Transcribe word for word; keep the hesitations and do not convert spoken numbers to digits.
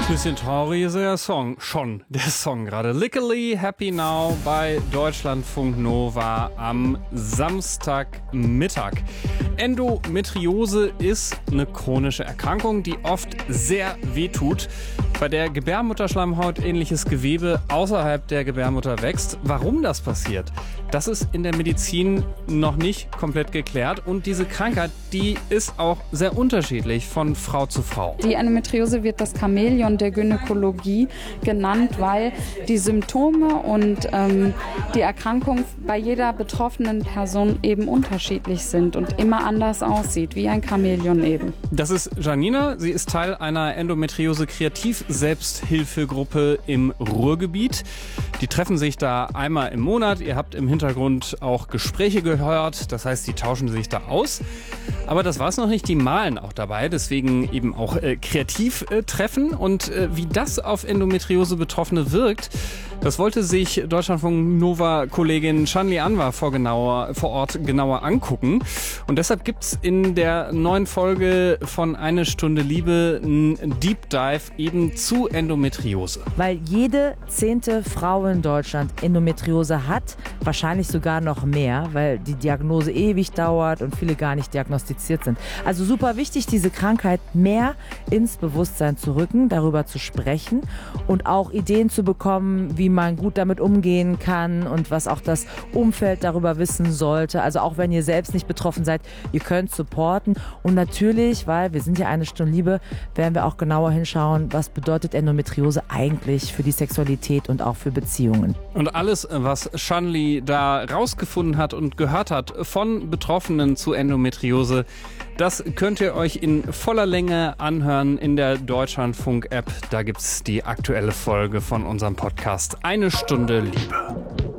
Bisschen traurig ist der Song, schon der Song gerade. Lickily Happy Now bei Deutschlandfunk Nova am Samstagmittag. Endometriose ist eine chronische Erkrankung, die oft sehr wehtut, bei der Gebärmutterschleimhaut ähnliches Gewebe außerhalb der Gebärmutter wächst. Warum das passiert, das ist in der Medizin noch nicht komplett geklärt. Und diese Krankheit, die ist auch sehr unterschiedlich von Frau zu Frau. Die Endometriose wird das Chamäleon der Gynäkologie genannt, weil die Symptome und ähm, die Erkrankung bei jeder betroffenen Person eben unterschiedlich sind und immer anders aussieht, wie ein Chamäleon eben. Das ist Janina. Sie ist Teil einer Endometriose-Kreativ-Selbsthilfegruppe im Ruhrgebiet. Die treffen sich da einmal im Monat. Ihr habt im Hintergrund auch Gespräche gehört. Das heißt, die tauschen sich da aus. Aber das war es noch nicht. Die malen auch dabei. Deswegen eben auch äh, Kreativtreffen. Und äh, wie das auf Endometriose-Betroffene wirkt, das wollte sich Deutschlandfunk Nova-Kollegin Shanli Anwar vor, genauer, vor Ort genauer angucken. Und deshalb gibt es in der neuen Folge von Eine Stunde Liebe einen Deep Dive eben zu Endometriose. Weil jede zehnte Frau in Deutschland Endometriose hat, wahrscheinlich sogar noch mehr, weil die Diagnose ewig dauert und viele gar nicht diagnostiziert sind. Also super wichtig, diese Krankheit mehr ins Bewusstsein zu rücken, darüber zu sprechen und auch Ideen zu bekommen, wie man gut damit umgehen kann und was auch das Umfeld darüber wissen sollte. Also auch wenn ihr selbst nicht betroffen seid, ihr könnt supporten. Und natürlich, weil wir sind ja eine Stunde Liebe, werden wir auch genauer hinschauen, was bedeutet Endometriose eigentlich für die Sexualität und auch für Beziehungen. Und alles, was Shanli da rausgefunden hat und gehört hat von Betroffenen zu Endometriose, das könnt ihr euch in voller Länge anhören in der Deutschlandfunk-App. Da gibt's die aktuelle Folge von unserem Podcast Eine Stunde Liebe.